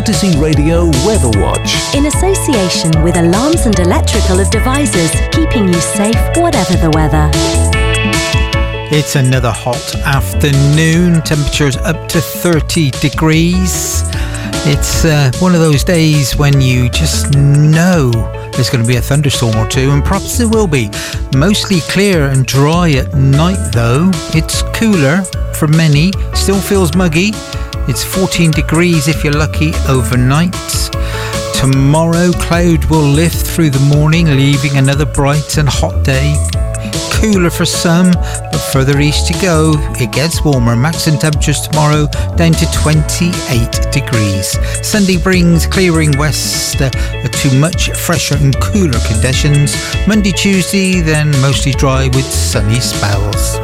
Odyssey Radio Weather Watch. In association with Alarms and Electrical Devices, keeping you safe whatever the weather. It's another hot afternoon. Temperatures up to 30 degrees. It's one of those days when you just know there's going to be a thunderstorm or two, and perhaps there will be. Mostly clear and dry at night though. It's cooler for many, still feels muggy. It's 14 degrees if you're lucky overnight. Tomorrow cloud will lift through the morning, leaving another bright and hot day. Cooler for some, but further east you go, it gets warmer. Maximum temperatures tomorrow down to 28 degrees. Sunday brings clearing west to much fresher and cooler conditions. Monday, Tuesday, then mostly dry with sunny spells.